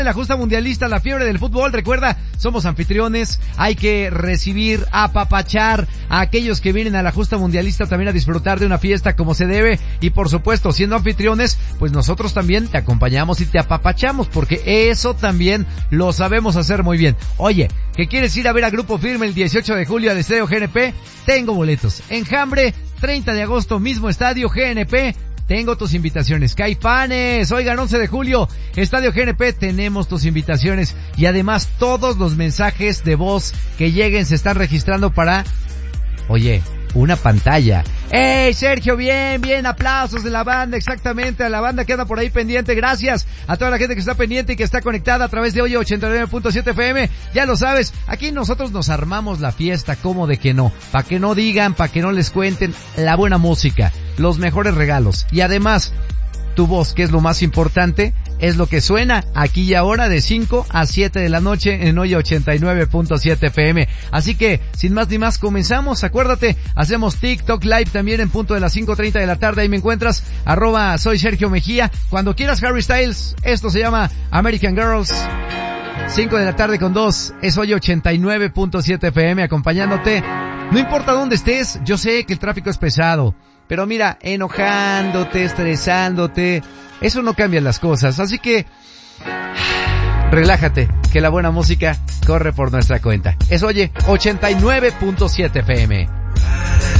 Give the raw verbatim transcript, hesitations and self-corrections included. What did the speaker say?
La justa mundialista, la fiebre del fútbol. Recuerda, somos anfitriones, hay que recibir, apapachar a aquellos que vienen a la justa mundialista también a disfrutar de una fiesta como se debe, y por supuesto, siendo anfitriones, pues nosotros también te acompañamos y te apapachamos, porque eso también lo sabemos hacer muy bien. Oye, ¿qué quieres ir a ver a Grupo Firme el dieciocho de julio al Estadio G N P? Tengo boletos. Enjambre, treinta de agosto, mismo estadio G N P. Tengo tus invitaciones. Caifanes, oigan, once de julio, Estadio G N P, tenemos tus invitaciones. Y además, todos los mensajes de voz que lleguen se están registrando para, oye, una pantalla. ¡Ey, Sergio! Bien, bien, aplausos de la banda, exactamente, a la banda que anda por ahí pendiente. Gracias a toda la gente que está pendiente y que está conectada a través de hoy ochenta y nueve punto siete F M. Ya lo sabes, aquí nosotros nos armamos la fiesta, como de que no, para que no digan, para que no les cuenten, la buena música, los mejores regalos. Y además, tu voz, que es lo más importante, es lo que suena aquí y ahora de cinco a siete de la noche en hoy ochenta y nueve punto siete F M. Así que, sin más ni más, comenzamos. Acuérdate, hacemos TikTok Live también en punto de las cinco treinta de la tarde. Ahí me encuentras, arroba soy Sergio Mejía. Cuando quieras, Harry Styles. Esto se llama American Girls. cinco de la tarde con dos. Es hoy ochenta y nueve punto siete F M acompañándote. No importa dónde estés, yo sé que el tráfico es pesado, pero mira, enojándote, estresándote, eso no cambia las cosas. Así que, relájate, que la buena música corre por nuestra cuenta. Es, oye, ochenta y nueve punto siete F M.